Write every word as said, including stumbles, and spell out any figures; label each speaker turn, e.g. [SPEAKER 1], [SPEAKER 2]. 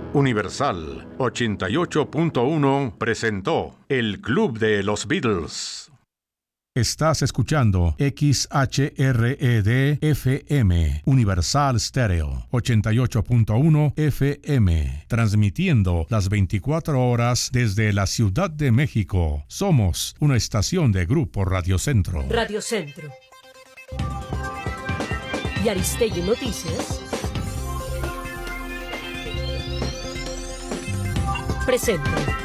[SPEAKER 1] Universal ochenta y ocho punto uno presentó El Club de los Beatles.
[SPEAKER 2] Estás escuchando X H R E D F M, Universal Stereo, ochenta y ocho punto uno F M, transmitiendo las veinticuatro horas desde la Ciudad de México. Somos una estación de Grupo Radio Centro.
[SPEAKER 3] Radio Centro. Y Aristegui Noticias presenta